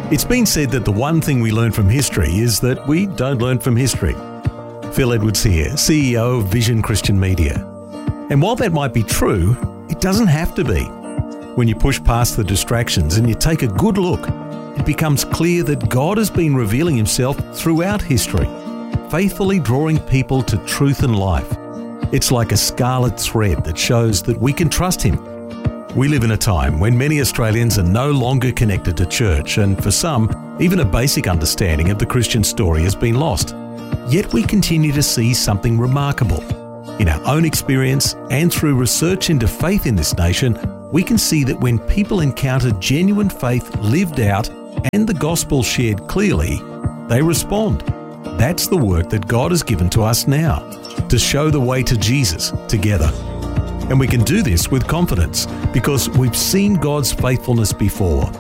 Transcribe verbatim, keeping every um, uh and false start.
It's been said that the one thing we learn from history is that we don't learn from history. Phil Edwards here, C E O of Vision Christian Media. And while that might be true, it doesn't have to be. When you push past the distractions and you take a good look, it becomes clear that God has been revealing himself throughout history, faithfully drawing people to truth and life. It's like a scarlet thread that shows that we can trust him. We live in a time when many Australians are no longer connected to church, and for some, even a basic understanding of the Christian story has been lost. Yet we continue to see something remarkable. In our own experience and through research into faith in this nation, we can see that when people encounter genuine faith lived out and the gospel shared clearly, they respond. That's the work that God has given to us now, to show the way to Jesus together. And we can do this with confidence because we've seen God's faithfulness before.